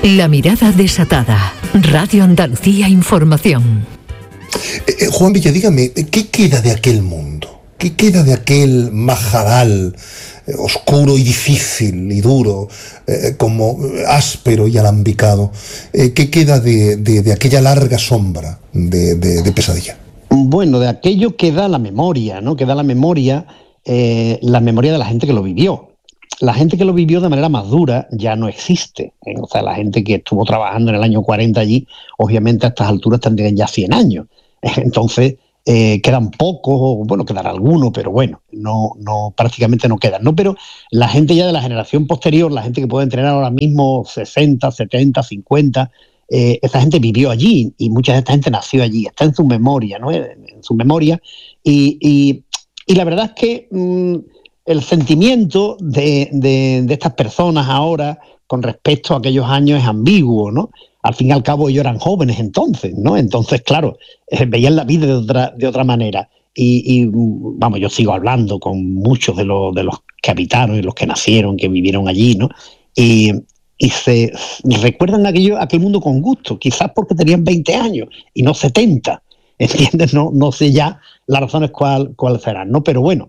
La mirada desatada. Radio Andalucía Información. Juan Villa, dígame, ¿qué queda de aquel mundo? ¿Qué queda de aquel Majadal oscuro y difícil y duro, como áspero y alambicado? ¿Qué queda de aquella larga sombra de pesadilla? Bueno, de aquello queda la memoria, ¿no? Queda la memoria de la gente que lo vivió. La gente que lo vivió de manera más dura ya no existe, ¿eh? O sea, la gente que estuvo trabajando en el año 40 allí, obviamente a estas alturas tendrían ya 100 años. Entonces, quedan pocos, bueno, quedará alguno, pero bueno, no, prácticamente no quedan, ¿no? Pero la gente ya de la generación posterior, la gente que puede entrenar ahora mismo 60, 70, 50, esta gente vivió allí y mucha de esta gente nació allí, está en su memoria, ¿no? En su memoria. Y la verdad es que el sentimiento de estas personas ahora con respecto a aquellos años es ambiguo, ¿no? Al fin y al cabo ellos eran jóvenes entonces, ¿no? Entonces, claro, veían la vida de otra manera. Y vamos, yo sigo hablando con muchos de los que habitaron y los que nacieron, que vivieron allí, ¿no? Y se recuerdan aquel mundo con gusto, quizás porque tenían 20 años y no 70, ¿entiendes? No sé ya las razones cuáles serán, ¿no? Pero bueno,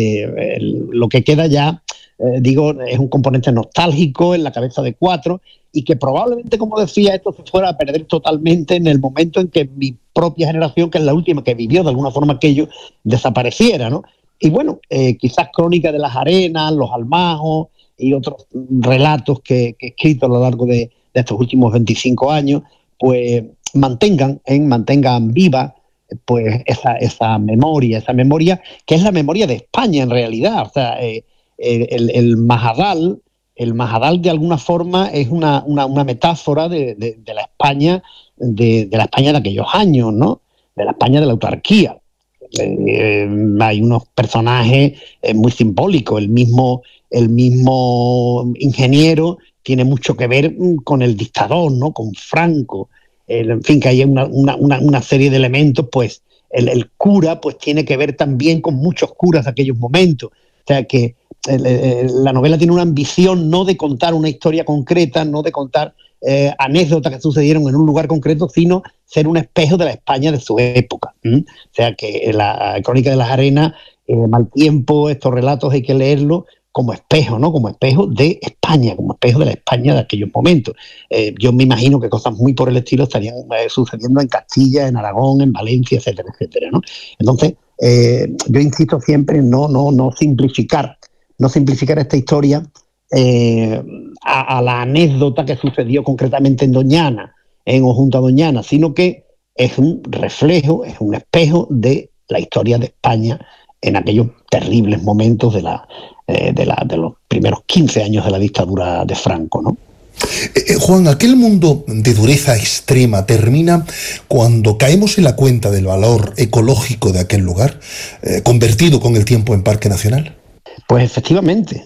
lo que queda ya, es un componente nostálgico en la cabeza de Cuatro y que probablemente, como decía, esto se fuera a perder totalmente en el momento en que mi propia generación, que es la última que vivió de alguna forma aquello, desapareciera, ¿no? Y bueno, quizás Crónica de las Arenas, Los Almajos y otros relatos que he escrito a lo largo de estos últimos 25 años, pues mantengan viva pues esa memoria que es la memoria de España en realidad. O sea, el Majadal de alguna forma es una metáfora de la España de la España de aquellos años, ¿no? De la España de la autarquía. Hay unos personajes muy simbólicos. El mismo ingeniero tiene mucho que ver con el dictador, ¿no? Con Franco. En fin, que hay una serie de elementos, pues el cura pues tiene que ver también con muchos curas de aquellos momentos. O sea que la novela tiene una ambición no de contar una historia concreta, no de contar anécdotas que sucedieron en un lugar concreto, sino ser un espejo de la España de su época. O sea que la Crónica de las Arenas, Mal Tiempo, estos relatos hay que leerlos como espejo, ¿no? Como espejo de España, como espejo de la España de aquellos momentos. Yo me imagino que cosas muy por el estilo estarían sucediendo en Castilla, en Aragón, en Valencia, etcétera, etcétera, ¿no? Entonces, yo insisto siempre en no simplificar esta historia a la anécdota que sucedió concretamente en Doñana, o junto a Doñana, sino que es un reflejo, es un espejo de la historia de España en aquellos terribles momentos de los primeros 15 años de la dictadura de Franco, ¿no? Juan, aquel mundo de dureza extrema termina cuando caemos en la cuenta del valor ecológico de aquel lugar, convertido con el tiempo en parque nacional. Pues efectivamente,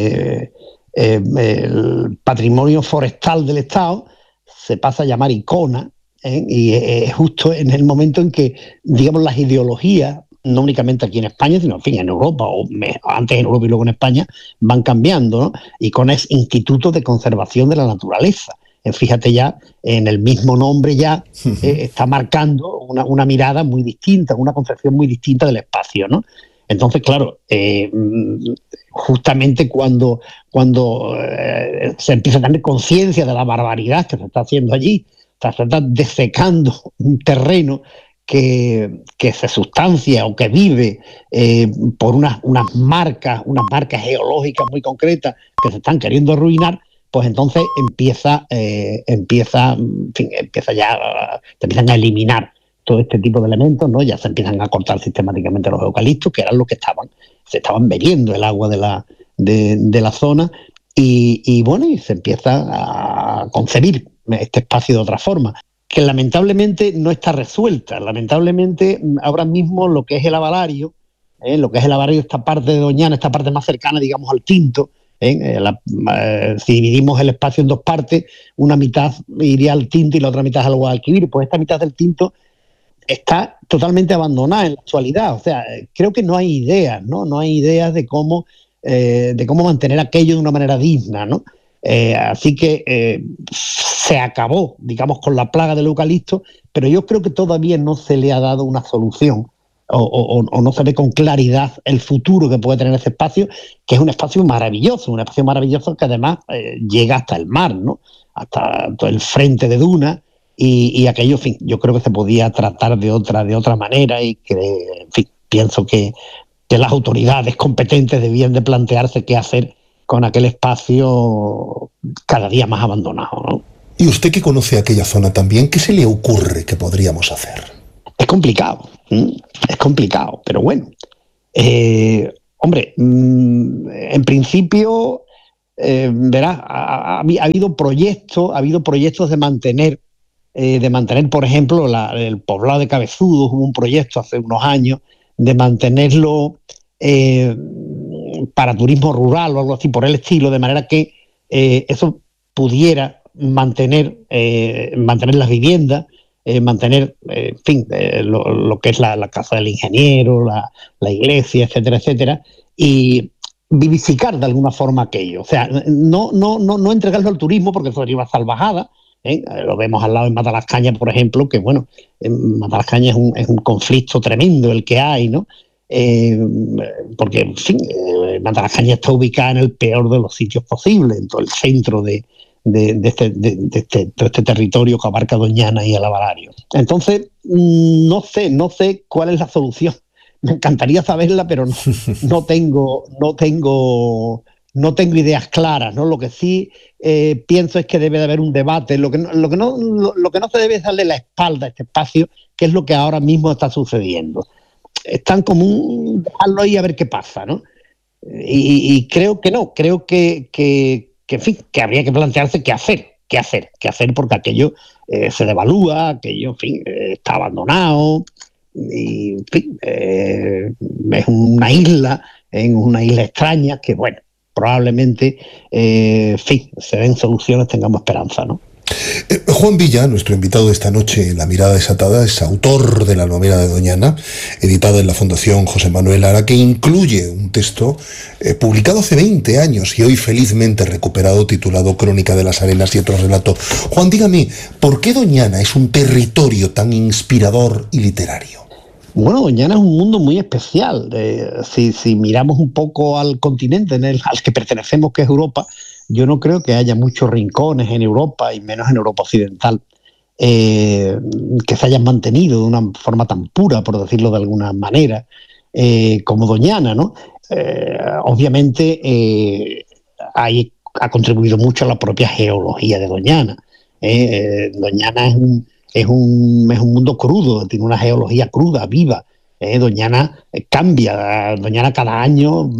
el patrimonio forestal del Estado se pasa a llamar ICONA, y es justo en el momento en que, digamos, las ideologías, no únicamente aquí en España, sino en fin, en Europa, o antes en Europa y luego en España, van cambiando, ¿no? ICONA es Instituto de Conservación de la Naturaleza. Fíjate ya, en el mismo nombre ya está marcando una mirada muy distinta, una concepción muy distinta del espacio, ¿no? Entonces, claro, justamente cuando se empieza a tener conciencia de la barbaridad que se está haciendo allí, se está desecando un terreno que se sustancia o que vive por unas marcas geológicas muy concretas que se están queriendo arruinar, pues entonces empieza ya, se empiezan a eliminar todo este tipo de elementos, ¿no? Ya se empiezan a cortar sistemáticamente los eucaliptos, que eran los que se estaban bebiendo el agua de la zona, y bueno, y se empieza a concebir este espacio de otra forma, que lamentablemente no está resuelta. Lamentablemente, ahora mismo lo que es el Avalario, esta parte de Doñana, esta parte más cercana, digamos, al Tinto, si dividimos el espacio en dos partes, una mitad iría al Tinto y la otra mitad al Guadalquivir, pues esta mitad del Tinto está totalmente abandonada en la actualidad. O sea, creo que no hay ideas, ¿no? No hay ideas de cómo mantener aquello de una manera digna, ¿no? Así que se acabó, digamos, con la plaga del eucalipto, pero yo creo que todavía no se le ha dado una solución o no se ve con claridad el futuro que puede tener ese espacio, que es un espacio maravilloso que además llega hasta el mar, ¿no? Hasta todo el frente de Duna, y aquello, en fin, yo creo que se podía tratar de otra manera, y que, en fin, pienso que las autoridades competentes debían de plantearse qué hacer con aquel espacio cada día más abandonado, ¿no? Y usted que conoce aquella zona también, ¿qué se le ocurre que podríamos hacer? Es complicado, pero bueno. Hombre, en principio, verás, ha habido proyectos de mantener, por ejemplo, el poblado de Cabezudos. Hubo un proyecto hace unos años de mantenerlo para turismo rural o algo así por el estilo, de manera que eso pudiera mantener las viviendas, mantener, en fin, lo que es la casa del ingeniero, la iglesia, etcétera, etcétera, y vivificar de alguna forma aquello. O sea, no entregarlo al turismo, porque eso sería una salvajada. Lo vemos al lado en Matalascaña, por ejemplo, que bueno, en Matalascaña es un conflicto tremendo el que hay, ¿no? Porque, en fin, Matalascaña está ubicada en el peor de los sitios posibles, en todo el centro de este territorio que abarca Doñana y el Avalario. Entonces, no sé cuál es la solución. Me encantaría saberla, pero no tengo ideas claras, ¿no? Lo que sí pienso es que debe de haber un debate. Lo que no se debe es darle la espalda a este espacio, que es lo que ahora mismo está sucediendo. Es tan común dejarlo ahí a ver qué pasa, ¿no? Y creo que no, creo que en fin, que habría que plantearse qué hacer, porque aquello se devalúa, aquello, en fin, está abandonado, y, en fin, es una isla extraña que, bueno, probablemente, en fin, se den soluciones, tengamos esperanza, ¿no? Juan Villa, nuestro invitado de esta noche en La Mirada Desatada, es autor de la novela de Doñana, editada en la Fundación José Manuel Lara, que incluye un texto publicado hace 20 años y hoy felizmente recuperado, titulado Crónica de las Arenas y otro relato. Juan, dígame, ¿por qué Doñana es un territorio tan inspirador y literario? Bueno, Doñana es un mundo muy especial. Si miramos un poco al continente al que pertenecemos, que es Europa, yo no creo que haya muchos rincones en Europa, y menos en Europa occidental, que se hayan mantenido de una forma tan pura, por decirlo de alguna manera, como Doñana, ¿no? Obviamente ha contribuido mucho a la propia geología de Doñana. Doñana es un mundo crudo, tiene una geología cruda, viva. Doñana cambia, Doñana cada año...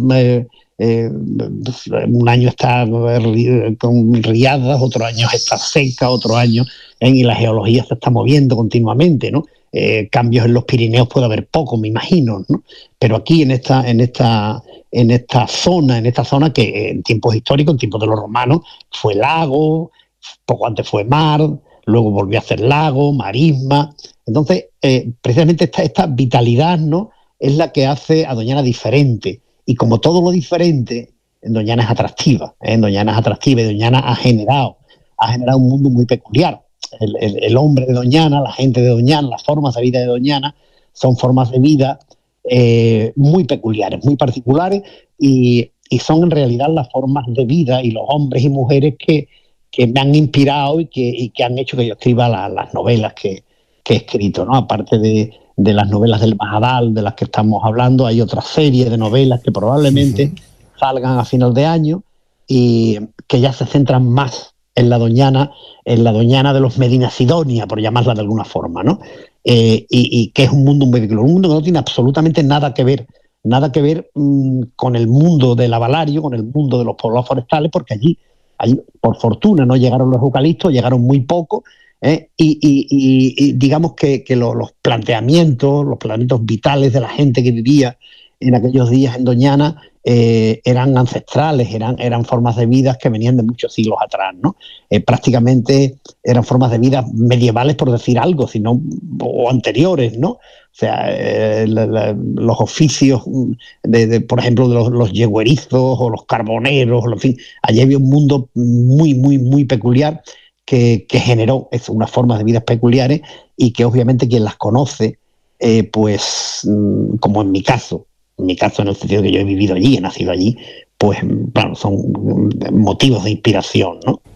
un año está con riadas, otro año está seca, otro año, y la geología se está moviendo continuamente, ¿no? Cambios en los Pirineos puede haber poco, me imagino, ¿no? Pero aquí en esta zona que en tiempos históricos, en tiempos de los romanos, fue lago, poco antes fue mar, luego volvió a ser lago, marisma. Entonces, precisamente esta vitalidad, ¿no?, es la que hace a Doñana diferente. Y como todo lo diferente, Doñana es atractiva. Doñana es atractiva, y Doñana ha generado un mundo muy peculiar. El hombre de Doñana, la gente de Doñana, las formas de vida de Doñana son formas de vida muy peculiares, muy particulares, y son en realidad las formas de vida y los hombres y mujeres que me han inspirado y que han hecho que yo escriba las novelas que he escrito, ¿no? Aparte de las novelas del Majadal, de las que estamos hablando, hay otra serie de novelas que probablemente salgan a final de año y que ya se centran más en la Doñana de los Medinasidonia, por llamarla de alguna forma, ¿no? Y que es un mundo muy peculiar, un mundo que no tiene absolutamente nada que ver con el mundo del Avalario, con el mundo de los poblados forestales, porque allí por fortuna no llegaron los eucaliptos, llegaron muy poco. Y digamos que los planteamientos vitales de la gente que vivía en aquellos días en Doñana eran ancestrales, eran formas de vida que venían de muchos siglos atrás, ¿no? Prácticamente eran formas de vida medievales, por decir algo, o anteriores, ¿no? O sea, los oficios, por ejemplo, de los yegüerizos o los carboneros, en fin, allí había un mundo muy, muy, muy peculiar que generó unas formas de vida peculiares y que obviamente quien las conoce, pues como en mi caso en el sentido que yo he vivido allí, he nacido allí, pues claro, son motivos de inspiración, ¿no?